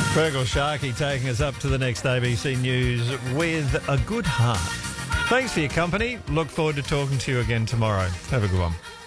Fergal Sharkey taking us up to the next ABC News with a good heart. Thanks for your company. Look forward to talking to you again tomorrow. Have a good one.